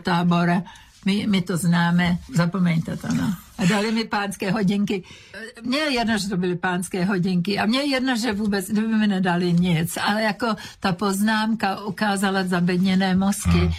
tábor. My to známe, zapomeňte to, no. A dali mi pánské hodinky. Mně je jedno, že to byly pánské hodinky a mně je jedno, že vůbec kdyby mi nedali nic, ale jako ta poznámka ukázala zabedněné mozky.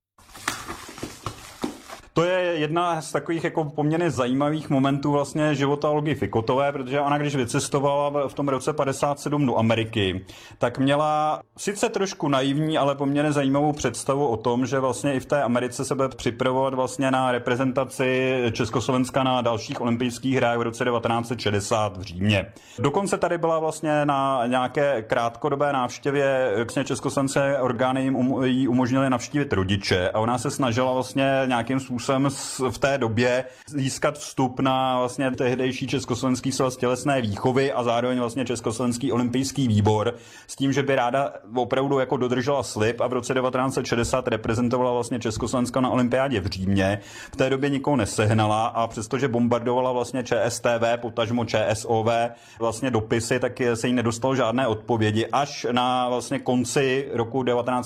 To je jedna z takových jako poměrně zajímavých momentů vlastně života Olgy Fikotové, protože ona, když vycestovala v tom roce 57 do Ameriky, tak měla sice trošku naivní, ale poměrně zajímavou představu o tom, že vlastně i v té Americe se bude připravovat vlastně na reprezentaci Československa na dalších olympijských hrách v roce 1960 v Římě. Dokonce tady byla vlastně na nějaké krátkodobé návštěvě československé orgány jí umožnily navštívit rodiče a ona se snažila vlastně nějakým způsobem v té době získat vstup na vlastně tehdejší Československý svaz tělesné výchovy a zároveň vlastně Československý olympijský výbor s tím, že by ráda opravdu jako dodržela slib a v roce 1960 reprezentovala vlastně Československo na olympiádě v Římě. V té době nikoho nesehnala a přestože bombardovala vlastně ČSTV, potažmo ČSOV vlastně dopisy, tak se jí nedostalo žádné odpovědi až na vlastně konci roku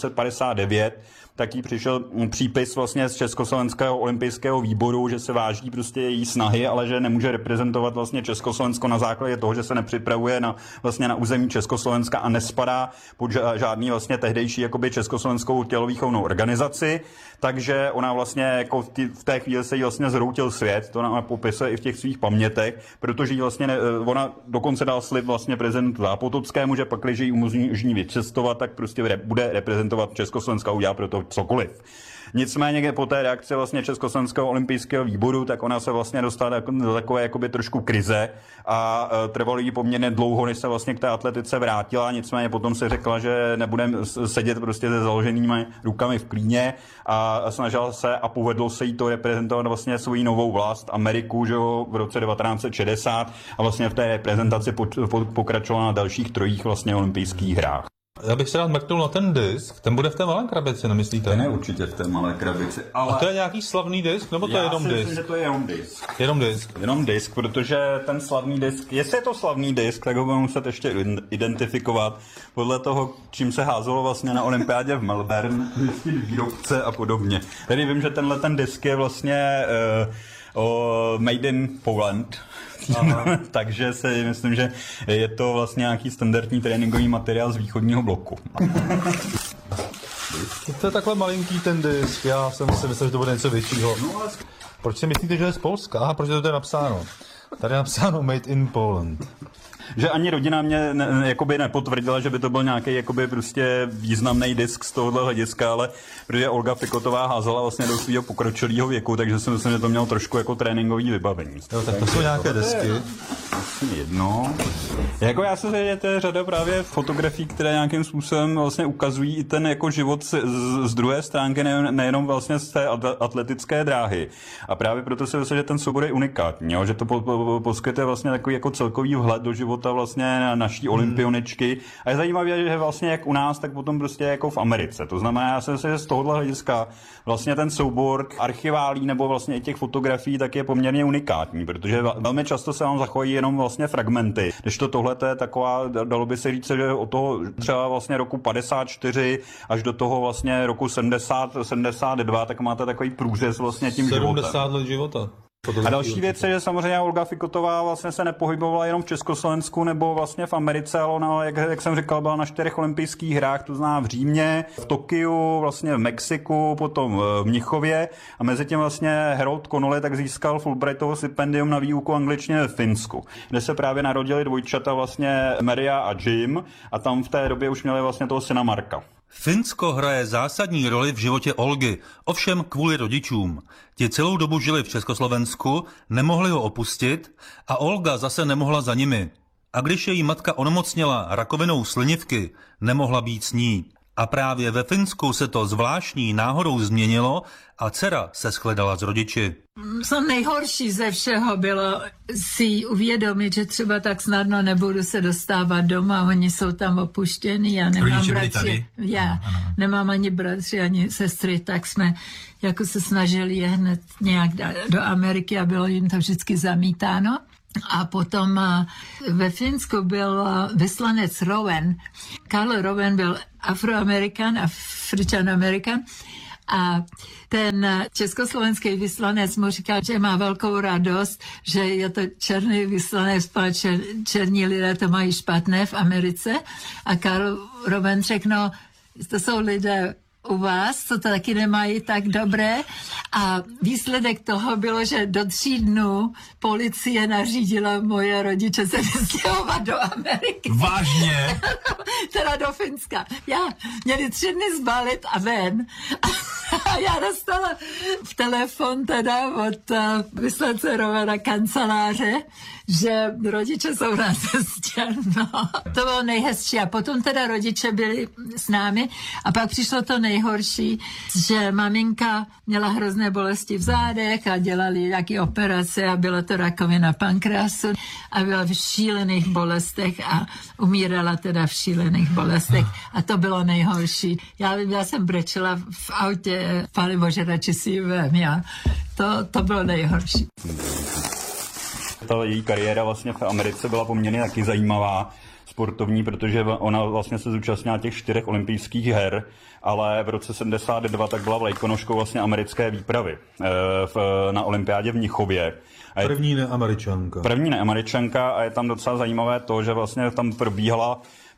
1959 tak jí přišel přípis vlastně z Československého olympijského výboru, že se váží prostě její snahy, ale že nemůže reprezentovat vlastně Československo na základě toho, že se nepřipravuje vlastně na území Československa a nespadá pod žádný vlastně tehdejší jakoby Československou tělovýchovnou organizaci. Takže ona vlastně jako v té chvíli se jí vlastně zhroutil svět, to ona popisuje i v těch svých pamětech, protože jí vlastně ona dokonce dal slib vlastně prezidentu Zápotockému, že pak, když jí umožní vycestovat, tak prostě bude reprezentovat Československo a udělá pro to cokoliv. Nicméně po té reakci vlastně Československého olympijského výboru, tak ona se vlastně dostala do takové jakoby trošku krize a trvalo jí poměrně dlouho, než se vlastně k té atletice vrátila, nicméně potom se řekla, že nebude sedět prostě se založenými rukami v klíně a snažila se a povedlo se jí to reprezentovat vlastně svou novou vlast Ameriku, že jo, v roce 1960 a vlastně v té reprezentaci pokračovala na dalších trojích vlastně olympijských hrách. Já bych se rád mrknul na ten disk, ten bude v té malé krabici, nemyslíte? Ten je určitě v té malé krabici, ale... A to je nějaký slavný disk, nebo to je jenom disk? Já si myslím, že to je jenom disk. Jenom disk? Jenom disk, protože ten slavný disk, jestli je to slavný disk, tak ho budeme muset ještě identifikovat podle toho, čím se házelo vlastně na olympiádě v Melbourne, výrobce a podobně. Tady vím, že tenhle ten disk je vlastně made in Poland. Takže si myslím, že je to vlastně nějaký standardní tréninkový materiál z východního bloku. To je takhle malinký ten disk, já jsem si myslel, že to bude něco většího. Proč si myslíte, že je z Polska? Aha, proč to tady je napsáno? Tady je napsáno Made in Poland. Že ani rodina mě jakoby nepotvrdila, že by to byl nějaký jakoby prostě významný disk z tohohle hlediska, ale protože Olga Fikotová házela vlastně do svého pokročilého věku, takže si myslím, že to mělo trošku jako tréninkový vybavení. Jo, tak to jsou nějaké desky. Jedno. Jako já se že to je řada právě fotografií, které nějakým způsobem vlastně ukazují i ten jako život z druhé stránky, nejenom vlastně z té atletické dráhy. A právě proto si myslím, že ten soubor je unikátní, jo? Že to poskytuje vlastně takový jako celkový vhled do života vlastně naší olympioničky. A je zajímavé, že vlastně jak u nás, tak potom prostě jako v Americe. To znamená, já si myslím, že z tohohle hlediska vlastně ten soubor archiválí nebo vlastně i těch fotografií tak je poměrně unikátní, protože velmi často se vám zachovají jenom vlastně fragmenty. Když tohle je taková, dalo by se říct, že od toho třeba vlastně roku 54 až do toho vlastně roku 72, tak máte takový průřez vlastně tím 70 životem. let života. A další věc je, že samozřejmě Olga Fikotová vlastně se nepohybovala jenom v Československu nebo vlastně v Americe, ale ona, jak jsem říkal, byla na 4 olympijských hrách, to znamená v Římě, v Tokiu, vlastně v Mexiku, potom v Mnichově a mezi tím vlastně Harold Connolly tak získal Fulbrightovo stipendium na výuku angličtiny v Finsku, kde se právě narodili dvojčata vlastně Maria a Jim a tam v té době už měli vlastně toho syna Marka. Finsko hraje zásadní roli v životě Olgy, ovšem kvůli rodičům. Ti celou dobu žili v Československu, nemohli ho opustit a Olga zase nemohla za nimi. A když její matka onemocněla rakovinou slinivky, nemohla být s ní. A právě ve Finsku se to zvláštní náhodou změnilo a dcera se shledala s rodiči. Co nejhorší ze všeho bylo si uvědomit, že třeba tak snadno nebudu se dostávat doma, oni jsou tam opuštěni, já nemám bratři, nemám ani bratři, ani sestry, tak jsme jako se snažili je hned nějak dát do Ameriky a bylo jim to vždycky zamítáno. A potom ve Finsku byl vyslanec Rowan. Karl Rowan byl Afroamerikan, Afričan-Amerikan A ten československý vyslanec mu říkal, že má velkou radost, že je to černý vyslanec, protože černí lidé to mají špatné v Americe. A Karl Robben řekl, no, to jsou lidé u vás, co to taky nemají tak dobré. A výsledek toho bylo, že do 3 dnů policie nařídila moje rodiče se vystěhovat do Ameriky. Vážně? Teda do Finska. Měli 3 dny zbalit a ven. A já dostala v telefon teda od vyslance Robbena kanceláře, že rodiče jsou na cestě. No. To bylo nejhezčí. A potom teda rodiče byli s námi a pak přišlo to nejhorší, že maminka měla hrozné bolesti v zádech a dělali nějaké operace a bylo to rakovina pankreasu a byla v šílených bolestech a umírala teda v šílených bolestech a to bylo nejhorší. Já jsem brečela v autě, Pane Bože, radši si ji vem, to bylo nejhorší. Ta její kariéra vlastně v Americe byla poměrně taky zajímavá, sportovní, protože ona vlastně se zúčastnila těch 4 olympijských her, ale v roce 72 tak byla vlajkonoškou vlastně americké výpravy na olympiádě v Mnichově. První neameričanka. První neameričanka a je tam docela zajímavé to, že vlastně tam probíhala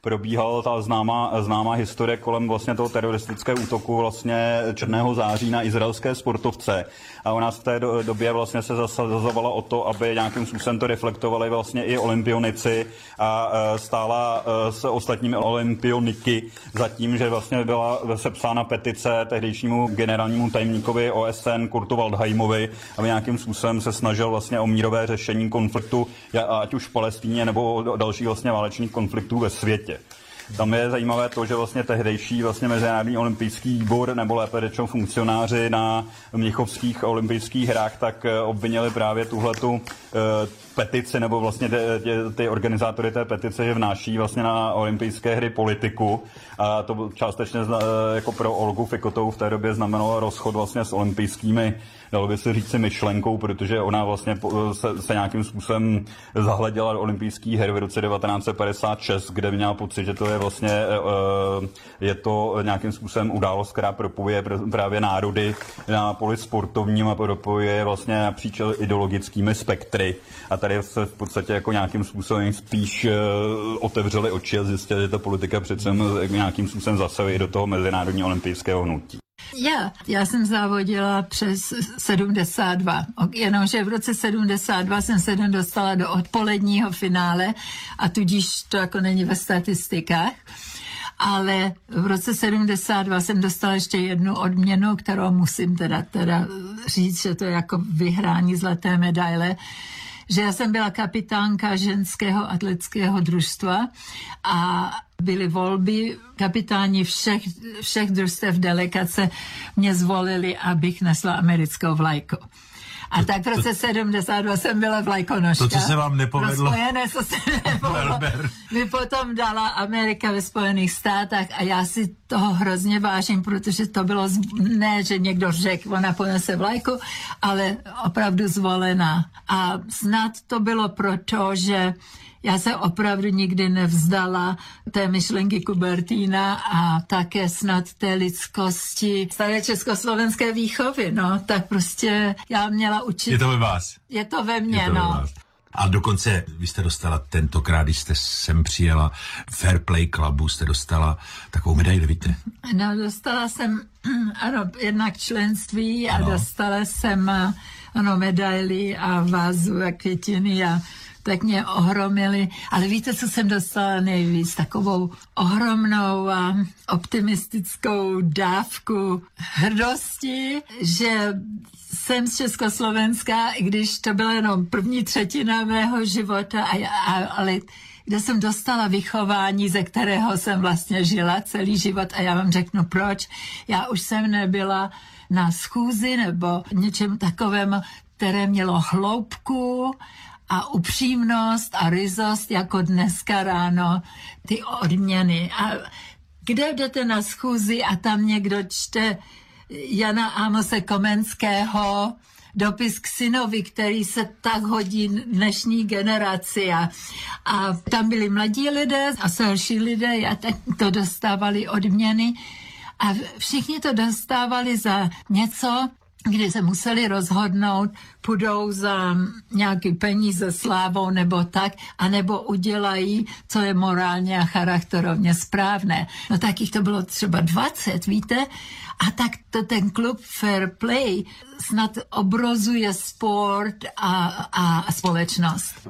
ta známá historie kolem vlastně toho teroristického útoku vlastně Černého září na izraelské sportovce. A u nás v té době vlastně se zasazovala o to, aby nějakým způsobem to reflektovali vlastně i olympionici a stála s ostatními olympioniky za tím, že vlastně byla sepsána petice tehdejšímu generálnímu tajemníkovi OSN Kurtu Waldheimovi, aby nějakým způsobem se snažil vlastně o mírové řešení konfliktu, ať už v Palestíně nebo dalších vlastně válečných konfliktů ve světě. Tam je zajímavé to, že vlastně tehdejší vlastně Mezinárodní olympijský výbor, nebo lépe řečeno funkcionáři na Mnichovských olympijských hrách, tak obvinili právě tuhletu petici, nebo vlastně ty organizátory té petice, že vnáší vlastně na olympijské hry politiku. A to částečně jako pro Olgu Fikotovou v té době znamenalo rozchod vlastně s olympijskými, dalo by se říci, myšlenkou, protože ona vlastně se nějakým způsobem zahleděla do olympijských her v roce 1956, kde měla pocit, že to je vlastně je to nějakým způsobem událost, která propojuje právě národy na poli sportovním a propojuje vlastně napříč ideologickými spektry. A tady se v podstatě jako nějakým způsobem spíš otevřeli oči a zjistili, že ta politika přece nějakým způsobem zasahuje i do toho mezinárodního olympijského hnutí. Já jsem závodila přes 72, jenomže v roce 72 jsem se dostala do odpoledního finále a tudíž to jako není ve statistikách. Ale v roce 72 jsem dostala ještě jednu odměnu, kterou musím teda říct, že to je jako vyhrání zlaté medaile, že já jsem byla kapitánka ženského atletického družstva a byly volby, kapitáni všech družstev delegace mě zvolili, abych nesla americkou vlajku. A tak v roce 72 jsem byla vlajkonožka. To, co se vám nepovedlo. Co se nepovedlo. Mi potom dala Amerika ve Spojených státech a já si toho hrozně vážím, protože to bylo ne, že někdo řekl, ona ponese vlajku, ale opravdu zvolená. A snad to bylo proto, že já se opravdu nikdy nevzdala té myšlenky Kubertína a také snad té lidskosti staré československé výchovy, no, tak prostě já měla učit. Je to ve vás? Je to ve mně, no. A dokonce vy jste dostala tentokrát, když jste sem přijela Fair Play Clubu, jste dostala takovou medaili, víte? No, dostala jsem, ano, jednak členství a dostala jsem, ano, medaili a vázu a květiny a tak mě ohromili. Ale víte, co jsem dostala nejvíc? Takovou ohromnou a optimistickou dávku hrdosti, že jsem z Československa, i když to byla jenom první třetina mého života, ale kde jsem dostala vychování, ze kterého jsem vlastně žila celý život a já vám řeknu proč. Já už jsem nebyla na schůzi nebo něčem takovém, které mělo hloubku a upřímnost a ryzost, jako dneska ráno, ty odměny. A kde jdete na schůzi a tam někdo čte Jana Amose Komenského dopis k synovi, který se tak hodí dnešní generaci. A tam byli mladí lidé a starší lidé a tak to dostávali odměny. A všichni to dostávali za něco, kdy se museli rozhodnout, půjdou za nějaký peníze, slávou nebo tak, anebo udělají, co je morálně a charakterovně správné. No tak jich to bylo třeba 20, víte? A tak to ten klub Fair Play snad obrozuje sport a společnost.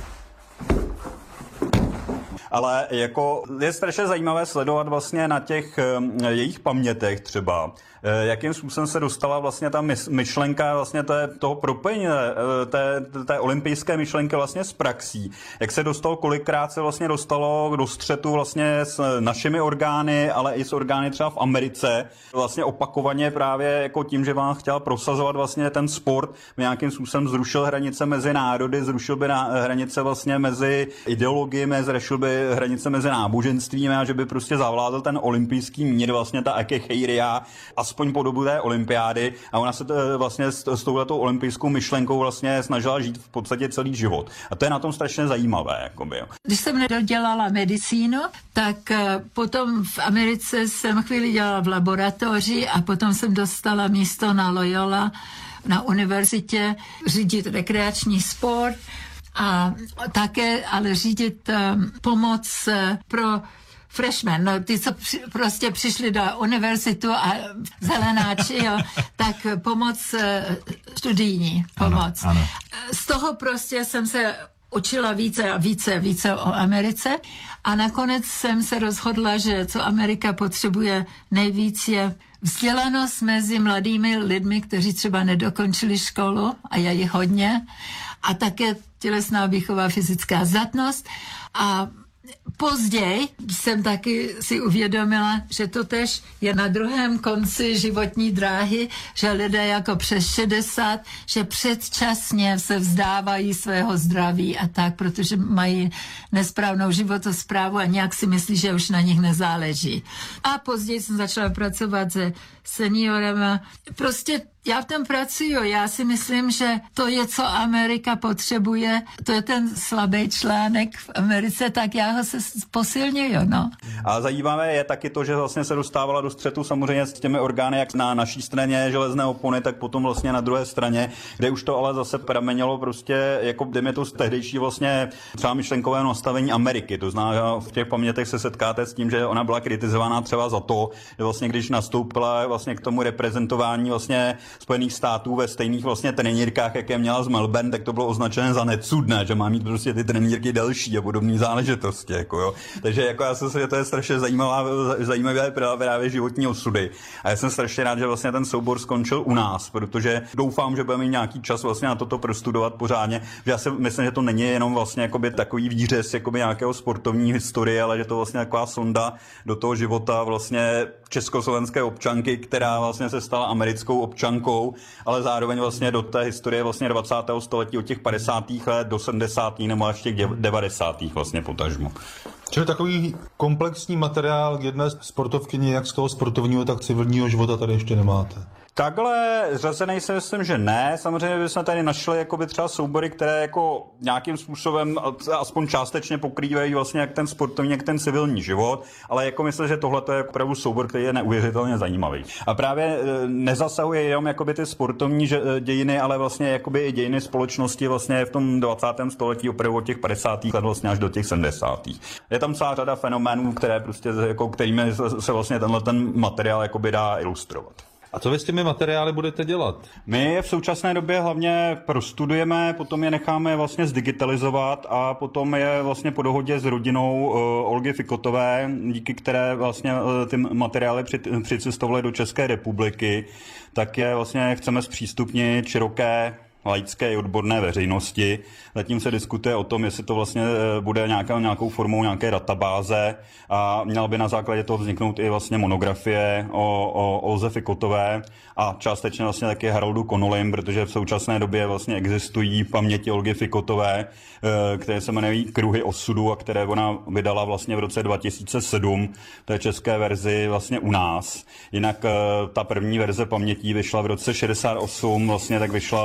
Ale jako je strašně zajímavé sledovat vlastně na těch jejich pamětech třeba, jakým způsobem se dostala vlastně ta myšlenka vlastně toho propojení té olympijské myšlenky vlastně s praxí. Jak se dostalo, kolikrát se vlastně dostalo do střetu vlastně s našimi orgány, ale i s orgány třeba v Americe. Vlastně opakovaně právě jako tím, že vám chtěla prosazovat vlastně ten sport, nějakým způsobem zrušil hranice mezi národy, zrušil by hranice vlastně mezi ideologiemi, zrušil by hranice mezi náboženstvími a že by prostě zavládl ten olympijský mír, vlastně ta ekecheiria, aspoň po dobu té olympiády, a ona se vlastně s touhletou olympijskou myšlenkou vlastně snažila žít v podstatě celý život. A to je na tom strašně zajímavé. Jakoby. Když jsem nedodělala medicínu, tak potom v Americe jsem chvíli dělala v laboratoři a potom jsem dostala místo na Loyola na univerzitě řídit rekreační sport a také ale řídit pomoc pro freshmen, no ty, co prostě přišli do univerzitu a zelenáči, jo, tak pomoc studijní pomoc. Ano. Z toho prostě jsem se učila více a více o Americe a nakonec jsem se rozhodla, že co Amerika potřebuje nejvíc je vzdělanost mezi mladými lidmi, kteří třeba nedokončili školu, a je jich hodně, a také tělesná výchova, fyzická zdatnost. A později jsem taky si uvědomila, že to tež je na druhém konci životní dráhy, že lidé jako přes 60, že předčasně se vzdávají svého zdraví a tak, protože mají nesprávnou životosprávu a nějak si myslí, že už na nich nezáleží. A později jsem začala pracovat se seniorama. Prostě já v tom pracuji. Já si myslím, že to je, co Amerika potřebuje. To je ten slabý článek v Americe, tak já ho se posilňuju, no. A zajímavé je taky to, že vlastně se dostávala do střetu samozřejmě s těmi orgány, jak na naší straně železné opony, tak potom vlastně na druhé straně, kde už to ale zase pramenilo prostě, jako dejme to z tehdejší vlastně třeba myšlenkového nastavení Ameriky. To znamená, že v těch pamětech se setkáte s tím, že ona byla kritizovaná třeba za to, že vlastně když nastoupila vlastně k tomu reprezentování vlastně Spojených států ve stejných vlastně trenýrkách, jaké měla z Melbourne, tak to bylo označené za necudné, že má mít prostě ty trenýrky delší a podobné záležitosti. Jako jo. Takže jako já jsem si, že to je strašně zajímavé právě životní osudy. A já jsem strašně rád, že vlastně ten soubor skončil u nás, protože doufám, že budeme mít nějaký čas vlastně na toto prostudovat pořádně. Že já si myslím, že to není jenom vlastně jakoby takový výřez jakoby nějakého sportovní historie, ale že to vlastně taková sonda do toho života vlastně československé občanky, která vlastně se stala americkou občankou, ale zároveň vlastně do té historie vlastně 20. století od těch 50. let do 70. nebo až těch 90. vlastně potažmo. Čili takový komplexní materiál k jedné sportovkyni, jak z toho sportovního, tak civilního života tady ještě nemáte. Takhle řazenej si myslím, že ne. Samozřejmě bychom tady našli jakoby třeba soubory, které jako nějakým způsobem aspoň částečně pokrývají vlastně jak ten sportovní, jak ten civilní život, ale jako myslím, že tohle je opravdu soubor, který je neuvěřitelně zajímavý. A právě nezasahuje jenom jakoby ty sportovní dějiny, ale vlastně jakoby i dějiny společnosti vlastně v tom 20. století opravdu od těch 50. let vlastně až do těch 70. Je tam celá řada fenoménů, které prostě jako kterými se vlastně ten materiál jakoby dá ilustrovat. A co vy s těmi materiály budete dělat? My je v současné době hlavně prostudujeme, potom je necháme vlastně zdigitalizovat a potom je vlastně po dohodě s rodinou Olgy Fikotové, díky které vlastně ty materiály přicestovaly do České republiky, tak je vlastně chceme zpřístupnit široké laické i odborné veřejnosti. Zatím se diskutuje o tom, jestli to vlastně bude nějakou formou nějaké databáze a měla by na základě toho vzniknout i vlastně monografie o Olze Fikotové a částečně vlastně taky Haroldu Connollym, protože v současné době vlastně existují paměti Olgy Fikotové, které se jmenují Kruhy osudu a které ona vydala vlastně v roce 2007, té české verzi vlastně u nás. Jinak ta první verze pamětí vyšla v roce 68, vlastně tak vyšla pro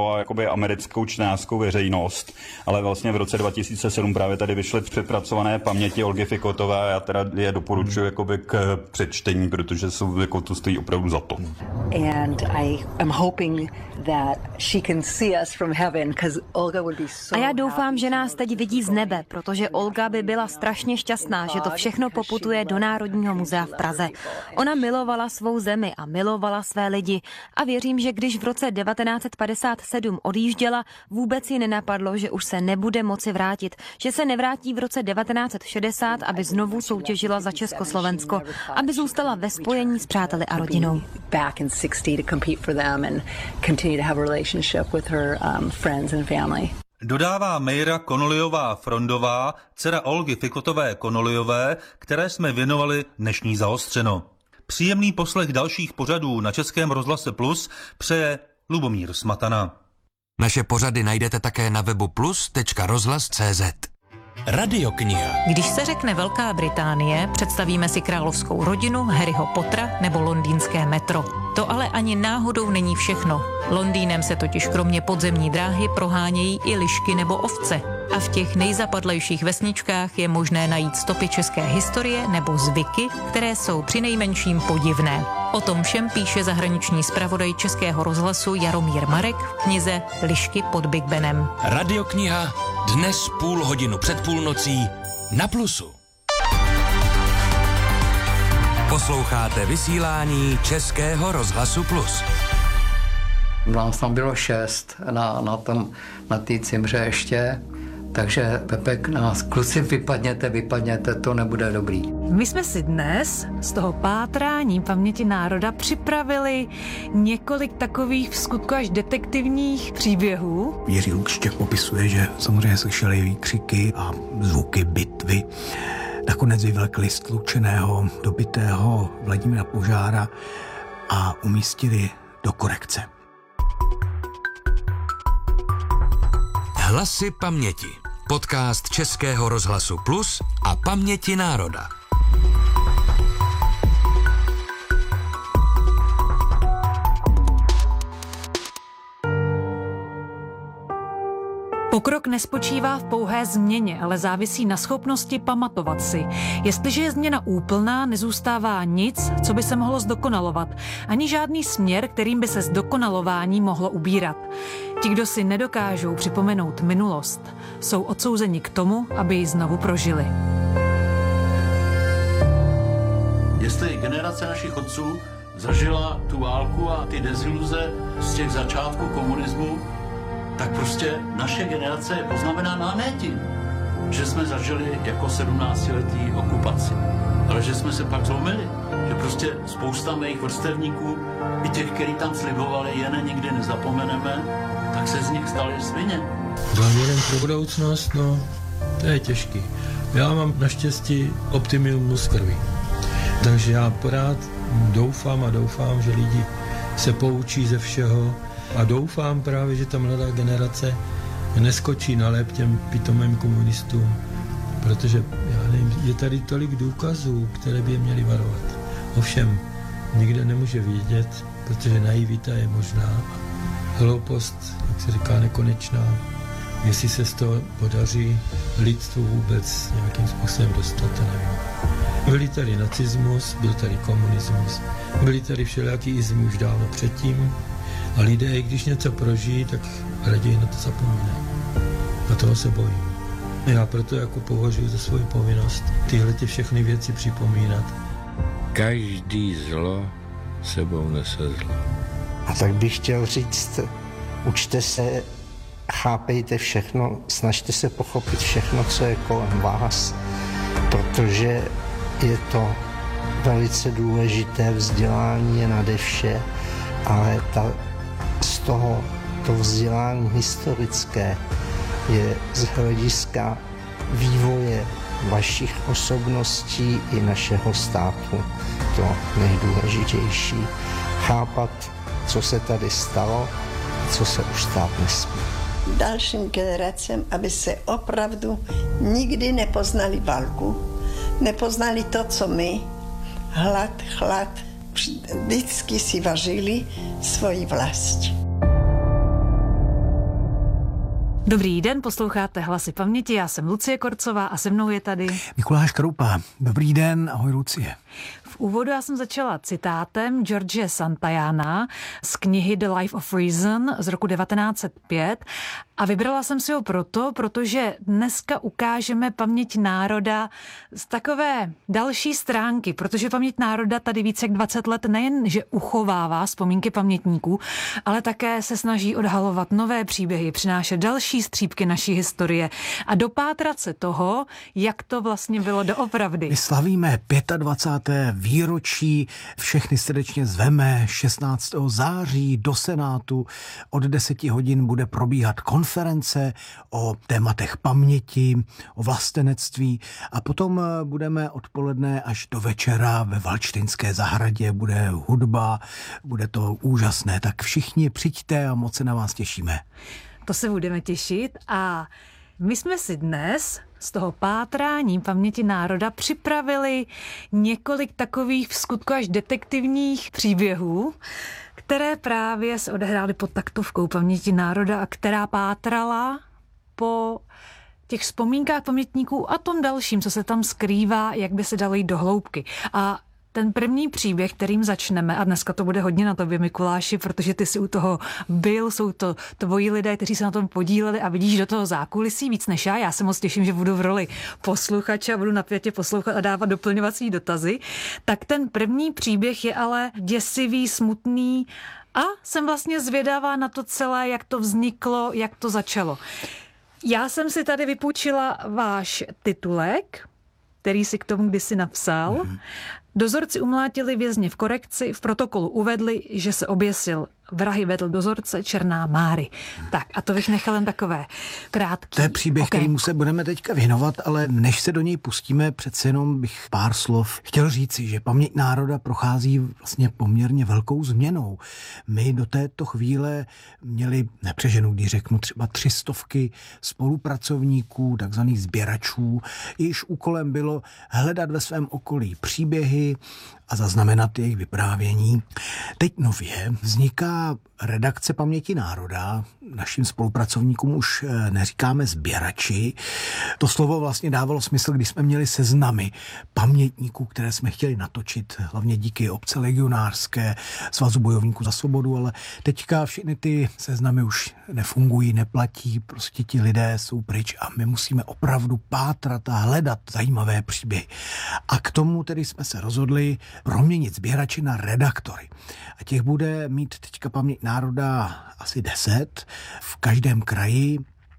zaujalo jakoby americkou čtenářskou veřejnost, ale vlastně v roce 2007 právě tady vyšly přepracované paměti Olgy Fikotové a já teda je doporučuji jakoby k přečtení, protože jsou, jako to stojí opravdu za to. And I am hoping that she can see us from heaven, because Olga would be so. A já doufám, že nás teď vidí z nebe, protože Olga by byla strašně šťastná, že to všechno poputuje do Národního muzea v Praze. Ona milovala svou zemi a milovala své lidi a věřím, že když v roce 1957 odjížděla, vůbec ji nenapadlo, že už se nebude moci vrátit, že se nevrátí v roce 1960, aby znovu soutěžila za Československo, aby zůstala ve spojení s přáteli a rodinou. Back in 60 to compete for them and continue to have a relationship with her friends and family. Dodává Mejra Konoliová-Frondová, dcera Olgy Fikotové Konoliové, které jsme věnovali dnešní Zaostřeno. Příjemný poslech dalších pořadů na Českém rozhlase Plus přeje Lubomír Smatana. Naše pořady najdete také na webu plus.rozhlas.cz. Radiokniha. Když se řekne Velká Británie, představíme si královskou rodinu, Harryho Pottera nebo londýnské metro. To ale ani náhodou není všechno. Londýnem se totiž kromě podzemní dráhy prohánějí i lišky nebo ovce. A v těch nejzapadlejších vesničkách je možné najít stopy české historie nebo zvyky, které jsou přinejmenším podivné. O tom všem píše zahraniční zpravodaj Českého rozhlasu Jaromír Marek v knize Lišky pod Big Benem. Radiokniha dnes 0,5 hodiny před půlnocí na Plusu. Posloucháte vysílání Českého rozhlasu Plus. Nás tam bylo 6 na té cimře ještě, takže Pepek nás, kluci, vypadněte, to nebude dobrý. My jsme si dnes z toho pátrání paměti národa připravili několik takových vskutku až detektivních příběhů. Jiří Lučtěk popisuje, že samozřejmě slyšeli výkřiky a zvuky bitvy. Nakonec vyvlekli stlučeného, dobitého Vladimíra Požára a umístili do korekce. Hlasy paměti. Podcast Českého rozhlasu Plus a Paměti národa. Pokrok nespočívá v pouhé změně, ale závisí na schopnosti pamatovat si. Jestliže je změna úplná, nezůstává nic, co by se mohlo zdokonalovat, ani žádný směr, kterým by se zdokonalování mohlo ubírat. Ti, kdo si nedokážou připomenout minulost, jsou odsouzeni k tomu, aby ji znovu prožili. Jestli generace našich otců zažila tu válku a ty deziluze z těch začátků komunismu, tak prostě naše generace je poznamenána ne tím, že jsme zažili jako 17letí okupaci, ale že jsme se pak zlomili, že prostě spousta mých vrstevníků, i těch, kteří tam slibovali, jen nikdy nezapomeneme, tak se z nich stali svině. Záměrem pro budoucnost, no, to je těžký. Já mám naštěstí optimismus krví, takže já pořád doufám, že lidi se poučí ze všeho, a doufám právě, že ta mladá generace neskočí na lep těm pitomým komunistům, protože, já nevím, je tady tolik důkazů, které by je měly varovat. Ovšem, nikde nemůže vědět, protože naivita je možná a hloupost, jak se říká, nekonečná. Jestli se z toho podaří lidstvu vůbec nějakým způsobem dostat, to nevím. Byli tady nacismus, byl tady komunismus, byli tady všelijaký izmy už dávno předtím, a lidé, když něco prožijí, tak raději na to zapomínají. A toho se bojím. Já proto jako považuji za svou povinnost tyhle všechny věci připomínat. Každý zlo sebou nese zlo. A tak bych chtěl říct, učte se, chápejte všechno, snažte se pochopit všechno, co je kolem vás, protože je to velice důležité, vzdělání je nade vše, ale z toho to vzdělání historické je z hlediska vývoje vašich osobností i našeho státu to nejdůležitější. Chápat, co se tady stalo, co se už stát nesmí. Dalším generacím, aby se opravdu nikdy nepoznali válku, nepoznali to, co my, hlad, chlad, vždycky si važili svoji vlast. Dobrý den, posloucháte Hlasy paměti, já jsem Lucie Korcová a se mnou je tady Mikuláš Kroupa. Dobrý den, ahoj Lucie. V úvodu já jsem začala citátem George Santayana z knihy The Life of Reason z roku 1905 a vybrala jsem si ho protože dneska ukážeme paměť národa z takové další stránky, protože paměť národa tady více jak 20 let nejen, že uchovává vzpomínky pamětníků, ale také se snaží odhalovat nové příběhy, přinášet další střípky naší historie a dopátrat se toho, jak to vlastně bylo doopravdy. My slavíme 25. výročí, všechny srdečně zveme 16. září do Senátu. Od 10 hodin bude probíhat konference o tématech paměti, o vlastenectví a potom budeme odpoledne až do večera ve Valštejnské zahradě, bude hudba, bude to úžasné, tak všichni přijďte a moc se na vás těšíme. To se budeme těšit a my jsme si dnes z toho pátrání paměti národa připravili několik takových vskutku až detektivních příběhů, které právě se odehrály pod taktovkou paměti národa a která pátrala po těch vzpomínkách pamětníků a tom dalším, co se tam skrývá, jak by se dalo jít do hloubky. A ten první příběh, kterým začneme, a dneska to bude hodně na tobě, Mikuláši, protože ty si u toho byl, jsou to tvoji lidé, kteří se na tom podíleli a vidíš do toho zákulisí víc než já. Já se moc těším, že budu v roli posluchače a budu napjatě poslouchat a dávat doplňovací dotazy. Tak ten první příběh je ale děsivý, smutný a jsem vlastně zvědavá na to celé, jak to vzniklo, jak to začalo. Já jsem si tady vypůjčila váš titulek, který si k tomu kdysi napsal. Dozorci umlátili vězně v korekci, v protokolu uvedli, že se oběsil. Vrahy vedl dozorce Černá Máry. Tak a to bych nechal jen takové krátký. To je příběh, kterému se budeme teďka věnovat, ale než se do něj pustíme, přece jenom bych pár slov chtěl říci, že paměť národa prochází vlastně poměrně velkou změnou. My do této chvíle měli, nepřeženu, když řeknu třeba 300 spolupracovníků, takzvaných sběračů, jejichž úkolem bylo hledat ve svém okolí příběhy a zaznamenat jejich vyprávění. Teď nově vzniká redakce paměti národa. Našim spolupracovníkům už neříkáme sběrači. To slovo vlastně dávalo smysl, když jsme měli seznamy pamětníků, které jsme chtěli natočit, hlavně díky obce legionářské, Svazu bojovníků za svobodu, ale teďka všechny ty seznamy už nefungují, neplatí, prostě ti lidé jsou pryč a my musíme opravdu pátrat a hledat zajímavé příběhy. A k tomu tedy jsme se rozhodli proměnit sběrači na redaktory. A těch bude mít teďka paměť národa asi 10 v každém kraji.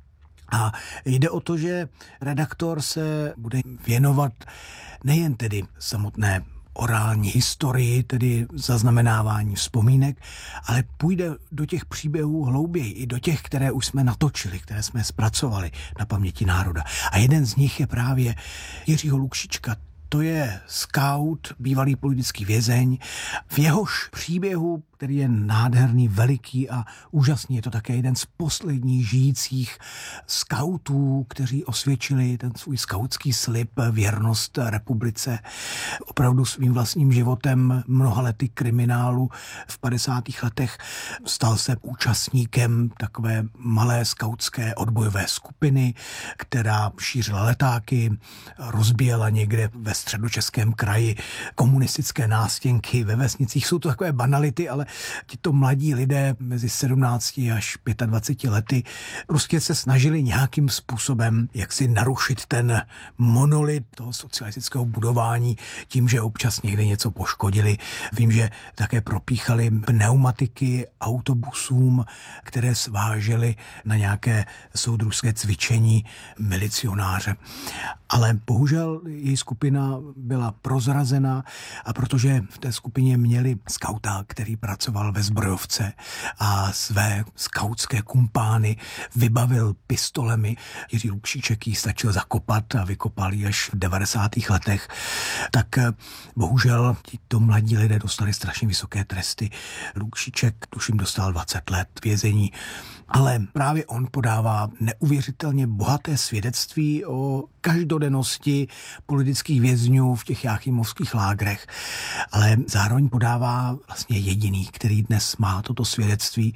A jde o to, že redaktor se bude věnovat nejen tedy samotné orální historii, tedy zaznamenávání vzpomínek, ale půjde do těch příběhů hlouběji, i do těch, které už jsme natočili, které jsme zpracovali na paměti národa. A jeden z nich je právě Jiřího Lukšička. To je skaut, bývalý politický vězeň. V jehož příběhu, který je nádherný, veliký a úžasný, je to také jeden z posledních žijících skautů, kteří osvědčili ten svůj skautský slib, věrnost republice. Opravdu svým vlastním životem mnoha lety kriminálu v 50. letech stal se účastníkem takové malé skautské odbojové skupiny, která šířila letáky, rozbíjela někde ve středočeském kraji komunistické nástěnky ve vesnicích. Jsou to takové banality, ale tito mladí lidé mezi 17 až 25 lety prostě se snažili nějakým způsobem jak si narušit ten monolit toho socialistického budování tím, že občas někde něco poškodili. Vím, že také propíchali pneumatiky autobusům, které svážely na nějaké soudružské cvičení milicionáře. Ale bohužel její skupina byla prozrazena a protože v té skupině měli skauta, který pracoval ve zbrojovce a své skautské kumpány vybavil pistolemi. Jiří Lukšiček jí stačil zakopat a vykopal ji až v 90. letech. Tak bohužel tito mladí lidé dostali strašně vysoké tresty. Lukšiček, tuším, dostal 20 let vězení. Ale právě on podává neuvěřitelně bohaté svědectví o každodennosti politických vězňů v těch jáchymovských lágrech, ale zároveň podává vlastně jediný, který dnes má toto svědectví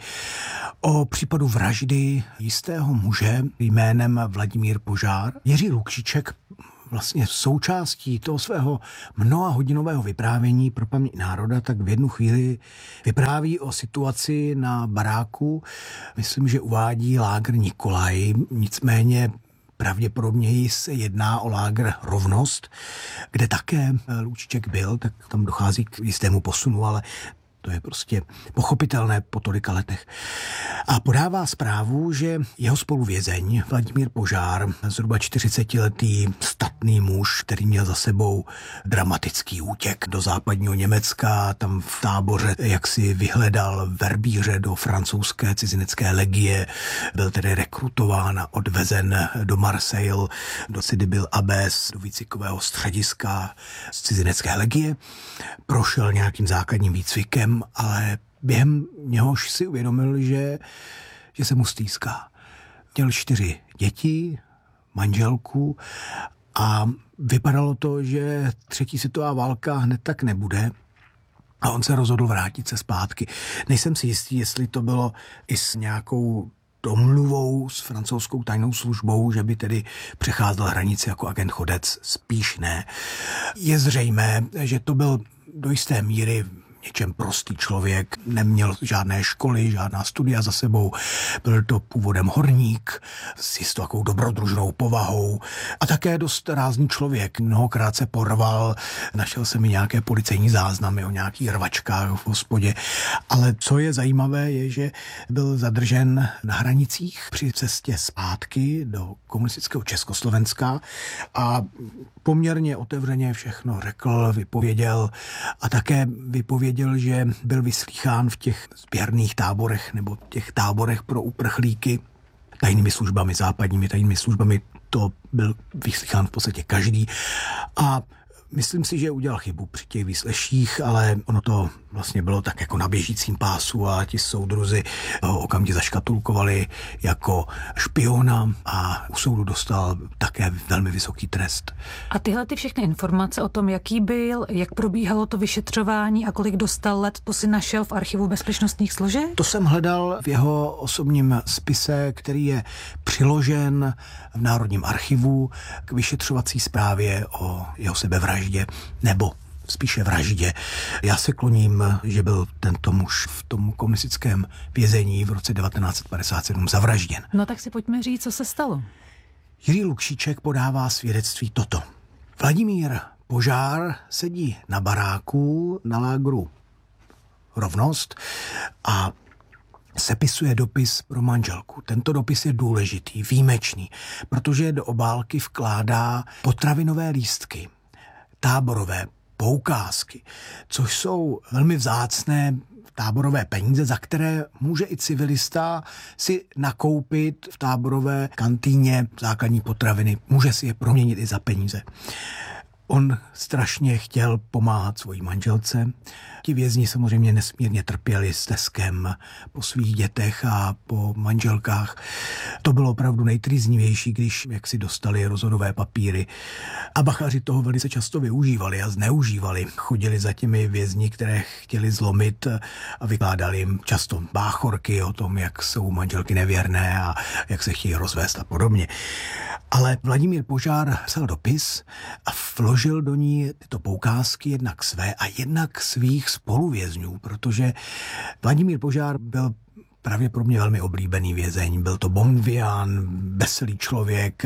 o případu vraždy jistého muže jménem Vladimír Požár. Jiří Lukšiček vlastně součástí toho svého mnohahodinového vyprávění pro paměť národa, tak v jednu chvíli vypráví o situaci na baráku. Myslím, že uvádí lágr Nikolaj, nicméně pravděpodobně se jedná o lágr Rovnost, kde také Lukšiček byl, tak tam dochází k jistému posunu, ale to je prostě pochopitelné po tolika letech. A podává zprávu, že jeho spoluvězeň Vladimír Požár, zhruba 40letý statný muž, který měl za sebou dramatický útěk do západního Německa, tam v táboře jaksi vyhledal verbíře do francouzské cizinecké legie, byl tedy rekrutován a odvezen do Marseille, do Sidi Bel Abbes, do výcvikového střediska z cizinecké legie, prošel nějakým základním výcvikem, ale během něhož si uvědomil, že se mu stýská. Měl 4 děti, manželku a vypadalo to, že 3. světová válka hned tak nebude a on se rozhodl vrátit se zpátky. Nejsem si jistý, jestli to bylo i s nějakou domluvou s francouzskou tajnou službou, že by tedy přecházel hranici jako agent chodec, spíš ne. Je zřejmé, že to byl do jisté míry něčem prostý člověk, neměl žádné školy, žádná studia za sebou, byl to původem horník s jistou takovou dobrodružnou povahou a také dost rázný člověk. Mnohokrát se porval, našel se mi nějaké policejní záznamy o nějakých rvačkách v hospodě, ale co je zajímavé je, že byl zadržen na hranicích při cestě zpátky do komunistického Československa a poměrně otevřeně všechno řekl, vypověděl a také vypověděl, že byl vyslýchán v těch sběrných táborech nebo těch táborech pro uprchlíky tajnými službami, západními tajnými službami. To byl vyslýchán v podstatě každý a myslím si, že udělal chybu při těch výsleších, ale ono to vlastně bylo tak jako na běžícím pásu a ti soudruzi ho okamžitě zaškatulkovali jako špiona a u soudu dostal také velmi vysoký trest. A tyhle ty všechny informace o tom, jaký byl, jak probíhalo to vyšetřování a kolik dostal let, to si našel v archivu bezpečnostních složek? To jsem hledal v jeho osobním spise, který je přiložen v Národním archivu k vyšetřovací zprávě o jeho sebevraždě nebo spíše vraždě. Já se kloním, že byl tento muž v tom komunistickém vězení v roce 1957 zavražděn. No tak si pojďme říct, co se stalo. Jiří Lukšiček podává svědectví toto. Vladimír Požár sedí na baráku na lágru Rovnost a sepisuje dopis pro manželku. Tento dopis je důležitý, výjimečný, protože do obálky vkládá potravinové lístky, táborové poukázky, což jsou velmi vzácné táborové peníze, za které může i civilista si nakoupit v táborové kantýně základní potraviny. Může si je proměnit i za peníze. On strašně chtěl pomáhat svojí manželce. Ti vězni samozřejmě nesmírně trpěli steskem po svých dětech a po manželkách. To bylo opravdu nejtrýznivější, když jak si dostali rozhodové papíry. A bachaři toho velice často využívali a zneužívali. Chodili za těmi vězni, které chtěli zlomit a vykládali jim často báchorky o tom, jak jsou manželky nevěrné a jak se chtějí rozvést a podobně. Ale Vladimír Požár psal dopis a vložil do ní tyto poukázky jednak své a jednak svých spoluvězňů, protože Vladimír Požár byl pravděpodobně velmi oblíbený vězeň. Byl to bonvián, veselý člověk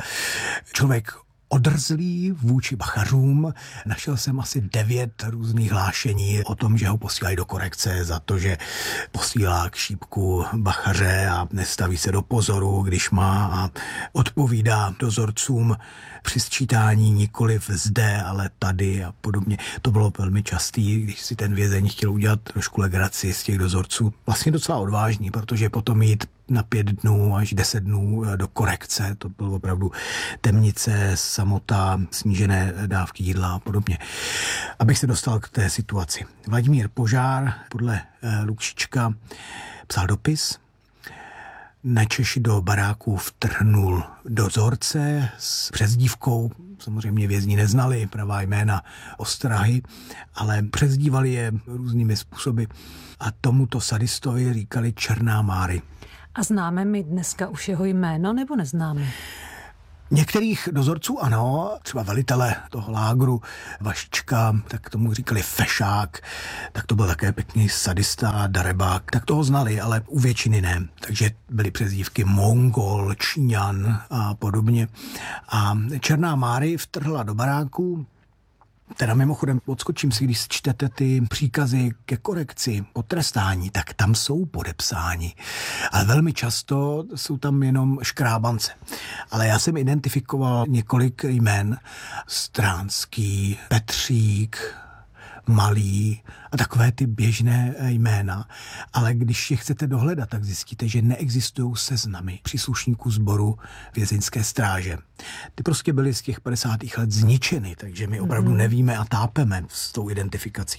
odrzlý vůči bachařům. Našel jsem asi 9 různých hlášení o tom, že ho posílají do korekce za to, že posílá k šípku bachaře a nestaví se do pozoru, když má a odpovídá dozorcům při sčítání nikoliv zde, ale tady a podobně. To bylo velmi častý, když si ten vězeň chtěl udělat trošku legraci z těch dozorců. Vlastně docela odvážný, protože potom jít na 5 dnů až 10 dnů do korekce, to bylo opravdu temnice, samota, snížené dávky jídla a podobně. Abych se dostal k té situaci. Vladimír Požár podle Lukšička psal dopis načež do baráku vtrhnul dozorce s přezdívkou. Samozřejmě vězni neznali pravá jména ostrahy, ale přezdívali je různými způsoby a tomuto sadistovi říkali Černá Máry. A známe my dneska už jeho jméno, nebo neznáme? Některých dozorců ano, třeba velitele toho lágru Vaščka, tak tomu říkali Fešák, tak to byl také pěkný sadista, darebák, tak toho znali, ale u většiny ne. Takže byly přezdívky Mongol, Číňan a podobně. A Černá Máry vtrhla do baráku. Teda mimochodem odskočím si, když čtete ty příkazy ke korekci, potrestání, tak tam jsou podepsáni. Ale velmi často jsou tam jenom škrábance. Ale já jsem identifikoval několik jmen. Stránský, Petřík, Malý a takové ty běžné jména. Ale když je chcete dohledat, tak zjistíte, že neexistují seznamy příslušníků sboru vězeňské stráže. Ty prostě byly z těch 50. let zničeny, takže my opravdu nevíme a tápeme s tou identifikací.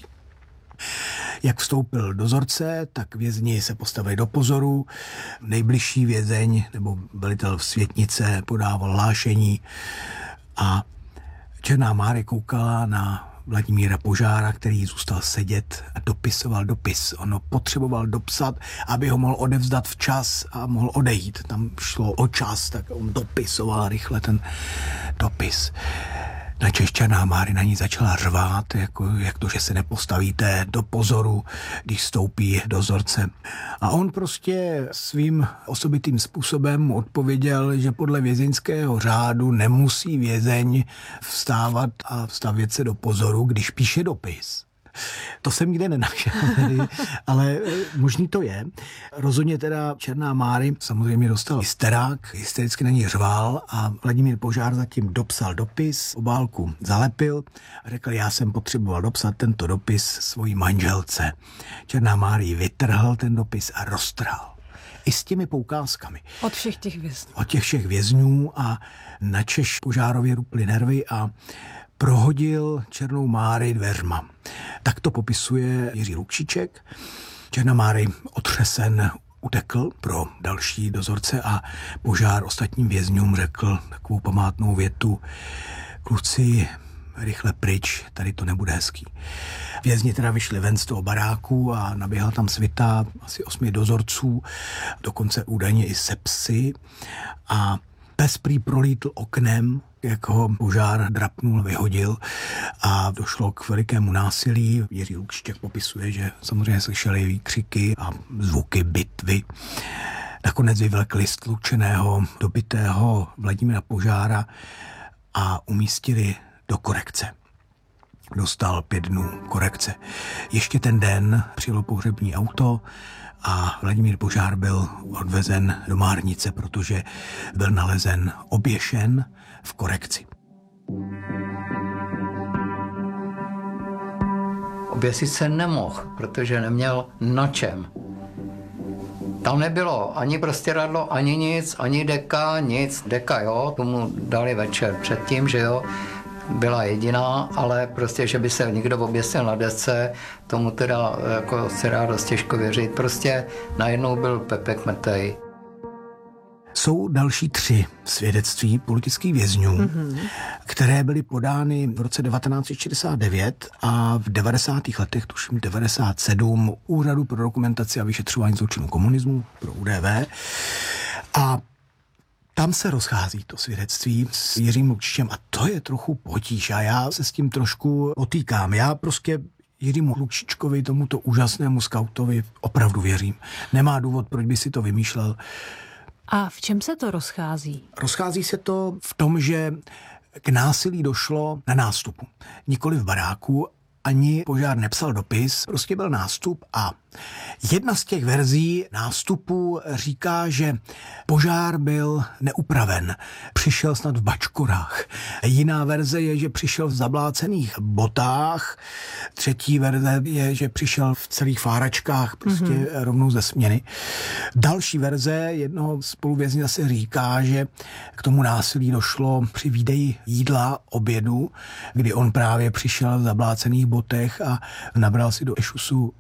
Jak vstoupil dozorce, tak vězni se postavili do pozoru. Nejbližší vězeň nebo velitel Světnice podával hlášení a Černá Máry koukala na Vladimíra Požára, který zůstal sedět a dopisoval dopis. Ono potřeboval dopsat, aby ho mohl odevzdat včas a mohl odejít. Tam šlo o čas, tak on dopisoval rychle ten dopis. Načež Černá Máry na ní začala řvát, jak to, že se nepostavíte do pozoru, když vstoupí dozorce. A on prostě svým osobitým způsobem mu odpověděl, že podle vězeňského řádu nemusí vězeň vstávat a stavět se do pozoru, když píše dopis. To jsem nikde nenašel, ale možný to je. Rozhodně teda Černá Máry samozřejmě dostal hysterák, hystericky na ní řval a Vladimír Požár zatím dopsal dopis, obálku zalepil a řekl, já jsem potřeboval dopsat tento dopis svojí manželce. Černá Máry vytrhl ten dopis a roztrhal. I s těmi poukázkami. Od všech těch vězňů. Od těch všech vězňů a načež Požárově ruply nervy a prohodil Černou Máry dveřma. Tak to popisuje Jiří Lukšiček. Černá Máry otřesen utekl pro další dozorce a Požár ostatním vězňům řekl takovou památnou větu: kluci, rychle pryč, tady to nebude hezký. Vězni teda vyšli ven z toho baráku a naběhla tam svita asi 8 dozorců, dokonce údajně i se psy a pes prý prolítl oknem, jak ho Požár drapnul, vyhodil a došlo k velikému násilí. Jiří Lukšiček popisuje, že samozřejmě slyšeli výkřiky a zvuky bitvy. Nakonec vyvlekli stlučeného, dobitého Vladimíra Požára a umístili do korekce. Dostal 5 dnů korekce. Ještě ten den přijelo pohřební auto a Vladimír Požár byl odvezen do Márnice, protože byl nalezen oběšen v korekci. Oběsit se nemohl, protože neměl na čem. Tam nebylo ani prostěradlo, ani nic, ani deka, nic. Deka, jo, tomu dali večer předtím, že jo, byla jediná, ale prostě, že by se někdo oběsil na desce, tomu teda jako se dá dost těžko věřit. Prostě najednou byl Pepek mrtvej. Jsou další 3 svědectví politických vězňů, které byly podány v roce 1969 a v 90. letech, tuším 97, Úřadu pro dokumentaci a vyšetřování zločinů komunismu, pro UDV. A tam se rozchází to svědectví s Jiřím Lukšičem a to je trochu potíž a já se s tím trošku potýkám. Já prostě Jiřímu Lukšičkovi, tomuto úžasnému skautovi, opravdu věřím. Nemá důvod, proč by si to vymýšlel. A v čem se to rozchází? Rozchází se to v tom, že k násilí došlo na nástupu. Nikoli v baráku, ani Požár nepsal dopis, prostě byl nástup a jedna z těch verzí nástupu říká, že Požár byl neupraven, přišel snad v bačkorách. Jiná verze je, že přišel v zablácených botách, třetí verze je, že přišel v celých fáračkách, prostě rovnou ze směny. Další verze jednoho spoluvězně zase říká, že k tomu násilí došlo při výdeji jídla, obědu, kdy on právě přišel v zablácených botech a nabral si do ešusu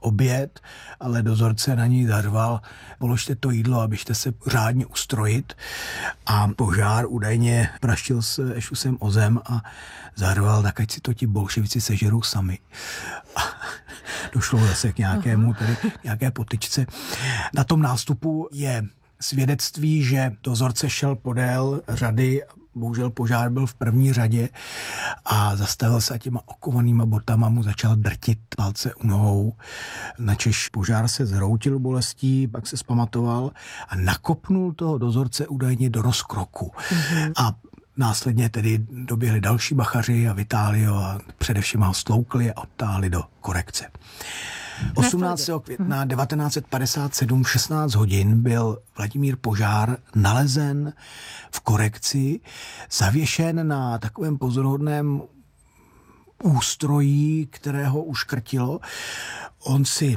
oběd, ale dozorce na ní zařval, položte to jídlo, abyste se řádně ustrojit. A požár údajně praštil se ešusem o zem a zařval, tak ať si to ti bolševici sežerou sami. A došlo zase k nějaké potyčce. Na tom nástupu je svědectví, že dozorce šel podél řady, bohužel požár byl v první řadě a zastavil se a těma okovanýma botama mu začal drtit palce u nohou. Načež požár se zhroutil bolestí, pak se zpamatoval a nakopnul toho dozorce údajně do rozkroku. A následně tedy doběhli další bachaři a vytáhli ho a především ho stloukli a odtáhli do korekce. 18. května 1957 v 16 hodin byl Vladimír Požár nalezen v korekci, zavěšen na takovém pozoruhodném ústrojí, kterého uškrtilo. On si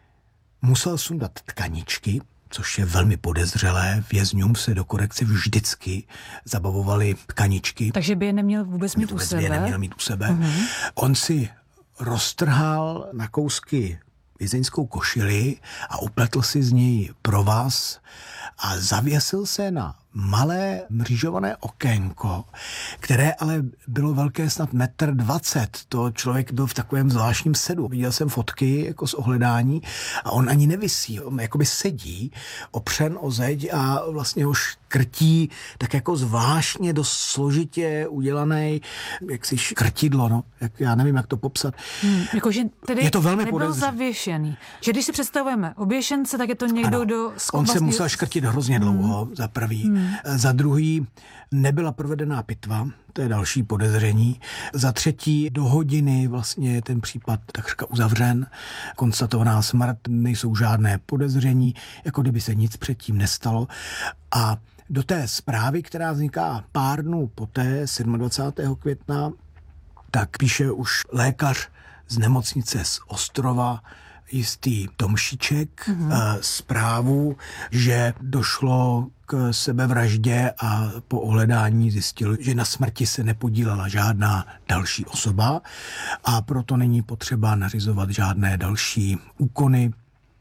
musel sundat tkaničky, což je velmi podezřelé. Vězňům se do korekce vždycky zabavovaly tkaničky. Takže by je neměl vůbec mít u sebe. On si roztrhal na kousky vězeňskou košili a upletl si z něj provaz a zavěsil se na malé mřížované okénko, které ale bylo velké snad 1,20 m. To člověk byl v takovém zvláštním sedu. Viděl jsem fotky jako z ohledání a on ani nevisí. On jakoby sedí, opřen o zeď a vlastně ho škrtí tak jako zvláštně dost složitě udělaný jaksi škrtidlo, no. Já nevím, jak to popsat. Jakože tedy je to velmi nebyl zavěšený. Že když si představujeme oběšence, tak je to někdo, kdo... On se musel škrtit hrozně dlouho, za prvý. Za druhý nebyla provedená pitva, to je další podezření. Za třetí do hodiny vlastně je ten případ takřka uzavřen, konstatovaná smrt, nejsou žádné podezření, jako kdyby se nic předtím nestalo. A do té zprávy, která vzniká pár dnů poté, 27. května, tak píše už lékař z nemocnice z Ostrova, jistý Tomšíček, zprávu, že došlo k sebevraždě a po ohledání zjistil, že na smrti se nepodílela žádná další osoba a proto není potřeba nařizovat žádné další úkony.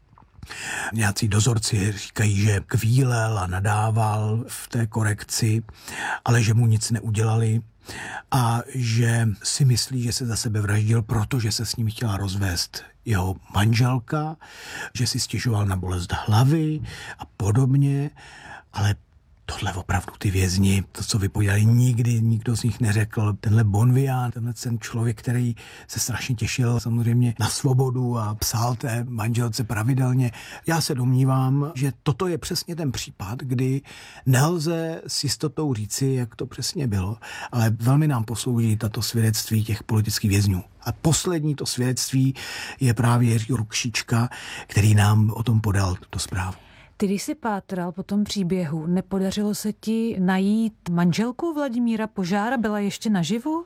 Nějací dozorci říkají, že kvílel a nadával v té korekci, ale že mu nic neudělali a že si myslí, že se za sebe vraždil, protože se s ním chtěla rozvést jeho manželka, že si stěžoval na bolest hlavy a podobně, ale tohle opravdu ty vězni, to, co vypovídali, nikdy nikdo z nich neřekl. Tenhle Bonvian, tenhle ten člověk, který se strašně těšil samozřejmě na svobodu a psal té manželce pravidelně. Já se domnívám, že toto je přesně ten případ, kdy nelze s jistotou říci, jak to přesně bylo, ale velmi nám poslouží tato svědectví těch politických vězňů. A poslední to svědectví je právě Jiří Rukšička, který nám o tom podal tuto zprávu. Ty, když jsi pátral po tom příběhu, nepodařilo se ti najít manželku Vladimíra Požára? Byla ještě naživu?